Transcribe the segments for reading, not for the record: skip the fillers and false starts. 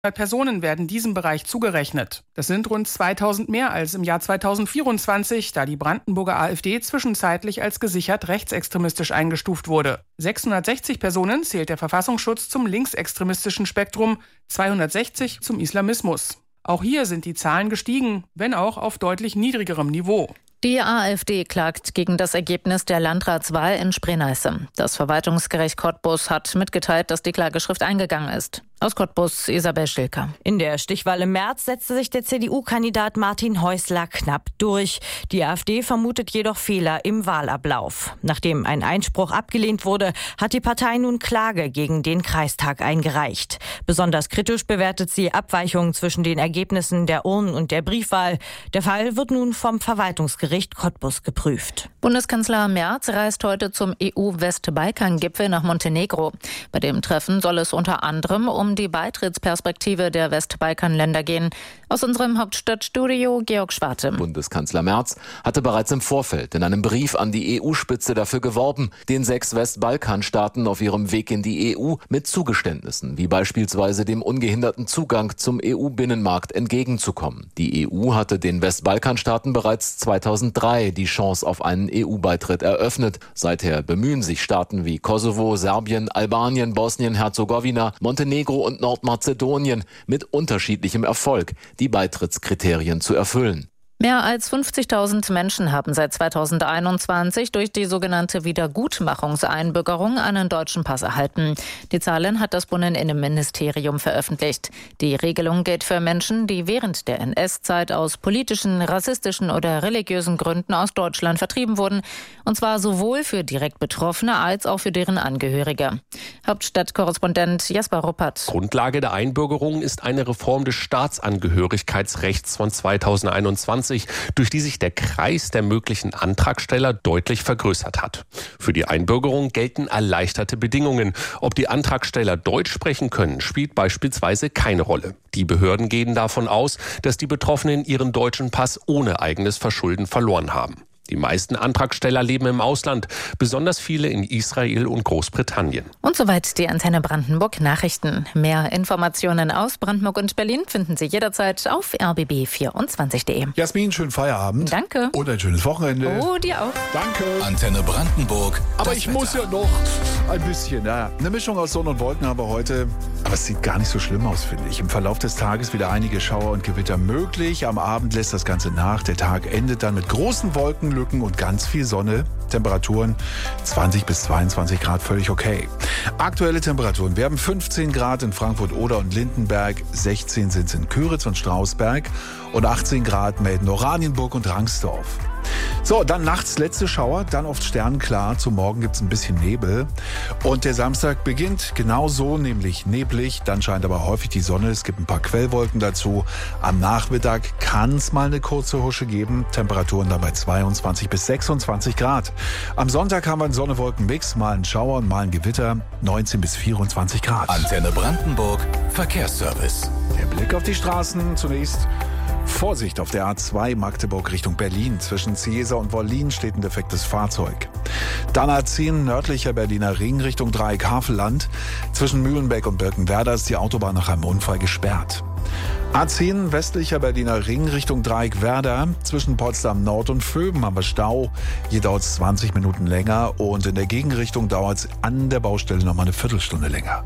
Personen werden diesem Bereich zugerechnet. Das sind rund 2000 mehr als im Jahr 2024, da die Brandenburger AfD zwischenzeitlich als gesichert rechtsextremistisch eingestuft wurde. 660 Personen zählt der Verfassungsschutz zum linksextremistischen Spektrum, 260 zum Islamismus. Auch hier sind die Zahlen gestiegen, wenn auch auf deutlich niedrigerem Niveau. Die AfD klagt gegen das Ergebnis der Landratswahl in Spree-Neiße. Das Verwaltungsgericht Cottbus hat mitgeteilt, dass die Klageschrift eingegangen ist. Aus Cottbus, Isabel Schilker. In der Stichwahl im März setzte sich der CDU-Kandidat Martin Häusler knapp durch. Die AfD vermutet jedoch Fehler im Wahlablauf. Nachdem ein Einspruch abgelehnt wurde, hat die Partei nun Klage gegen den Kreistag eingereicht. Besonders kritisch bewertet sie Abweichungen zwischen den Ergebnissen der Urnen- und der Briefwahl. Der Fall wird nun vom Verwaltungsgericht Cottbus geprüft. Bundeskanzler Merz reist heute zum EU-Westbalkan-Gipfel nach Montenegro. Bei dem Treffen soll es unter anderem um die Beitrittsperspektive der Westbalkanländer gehen. Aus unserem Hauptstadtstudio Georg Schwarte. Bundeskanzler Merz hatte bereits im Vorfeld in einem Brief an die EU-Spitze dafür geworben, den 6 Westbalkanstaaten auf ihrem Weg in die EU mit Zugeständnissen, wie beispielsweise dem ungehinderten Zugang zum EU-Binnenmarkt entgegenzukommen. Die EU hatte den Westbalkanstaaten bereits 2003 die Chance auf einen EU-Beitritt eröffnet. Seither bemühen sich Staaten wie Kosovo, Serbien, Albanien, Bosnien-Herzegowina, Montenegro und Nordmazedonien mit unterschiedlichem Erfolg, die Beitrittskriterien zu erfüllen. Mehr als 50.000 Menschen haben seit 2021 durch die sogenannte Wiedergutmachungseinbürgerung einen deutschen Pass erhalten. Die Zahlen hat das Bundesinnenministerium veröffentlicht. Die Regelung gilt für Menschen, die während der NS-Zeit aus politischen, rassistischen oder religiösen Gründen aus Deutschland vertrieben wurden. Und zwar sowohl für direkt Betroffene als auch für deren Angehörige. Hauptstadtkorrespondent Jasper Ruppert. Grundlage der Einbürgerung ist eine Reform des Staatsangehörigkeitsrechts von 2021. Durch die sich der Kreis der möglichen Antragsteller deutlich vergrößert hat. Für die Einbürgerung gelten erleichterte Bedingungen. Ob die Antragsteller Deutsch sprechen können, spielt beispielsweise keine Rolle. Die Behörden gehen davon aus, dass die Betroffenen ihren deutschen Pass ohne eigenes Verschulden verloren haben. Die meisten Antragsteller leben im Ausland, besonders viele in Israel und Großbritannien. Und soweit die Antenne Brandenburg Nachrichten. Mehr Informationen aus Brandenburg und Berlin finden Sie jederzeit auf rbb24.de. Jasmin, schönen Feierabend. Danke. Und ein schönes Wochenende. Oh, dir auch. Danke. Antenne Brandenburg. Aber ich muss ja noch ein bisschen. Ja. Eine Mischung aus Sonne und Wolken haben wir heute. Aber es sieht gar nicht so schlimm aus, finde ich. Im Verlauf des Tages wieder einige Schauer und Gewitter möglich. Am Abend lässt das Ganze nach. Der Tag endet dann mit großen Wolkenlücken und ganz viel Sonne. Temperaturen 20 bis 22 Grad, völlig okay. Aktuelle Temperaturen. Wir haben 15 Grad in Frankfurt, Oder und Lindenberg, 16 sind es in Köritz und Strausberg und 18 Grad melden Oranienburg und Rangsdorf. So, dann nachts letzte Schauer, dann oft sternklar. Zum Morgen gibt es ein bisschen Nebel. Und der Samstag beginnt genauso, nämlich neblig. Dann scheint aber häufig die Sonne. Es gibt ein paar Quellwolken dazu. Am Nachmittag kann es mal eine kurze Husche geben. Temperaturen dann bei 22 bis 26 Grad. Am Sonntag haben wir einen Sonne-Wolken-Mix. Mal ein Schauer und mal ein Gewitter. 19 bis 24 Grad. Antenne Brandenburg. Verkehrsservice. Der Blick auf die Straßen zunächst. Vorsicht auf der A2 Magdeburg Richtung Berlin. Zwischen Ciesa und Wollin steht ein defektes Fahrzeug. Dann A10 nördlicher Berliner Ring Richtung Dreieck Havelland. Zwischen Mühlenbeck und Birkenwerder ist die Autobahn nach einem Unfall gesperrt. A10 westlicher Berliner Ring Richtung Dreieck Werder. Zwischen Potsdam Nord und Vöben haben wir Stau. Hier dauert es 20 Minuten länger und in der Gegenrichtung dauert es an der Baustelle nochmal eine Viertelstunde länger.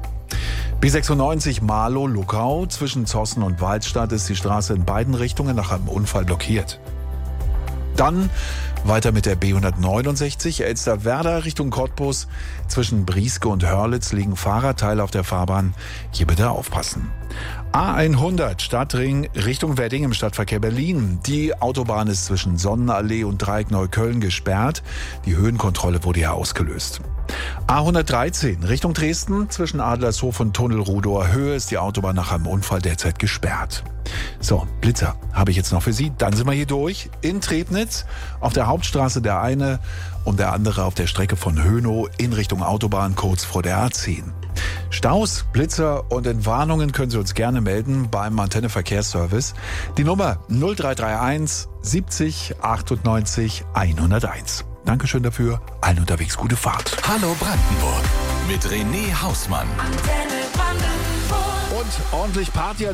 B96 Marlow-Luckau. Zwischen Zossen und Waldstadt ist die Straße in beiden Richtungen nach einem Unfall blockiert. Dann weiter mit der B169 Elsterwerda Richtung Cottbus. Zwischen Brieske und Hörlitz liegen Fahrradteile auf der Fahrbahn. Hier bitte aufpassen. A100 Stadtring Richtung Wedding im Stadtverkehr Berlin. Die Autobahn ist zwischen Sonnenallee und Dreieck Neukölln gesperrt. Die Höhenkontrolle wurde ja ausgelöst. A113 Richtung Dresden. Zwischen Adlershof und Tunnel Rudower Höhe ist die Autobahn nach einem Unfall derzeit gesperrt. So, Blitzer habe ich jetzt noch für Sie. Dann sind wir hier durch. In Trebnitz auf der Hauptstraße der eine und der andere auf der Strecke von Hönow in Richtung Autobahn kurz vor der A10. Staus, Blitzer und Entwarnungen können Sie uns gerne melden beim Antenne Verkehrsservice. Die Nummer 0331 70 98 101. Dankeschön dafür. Allen unterwegs gute Fahrt. Hallo Brandenburg mit René Hausmann. Und und ordentlich Party.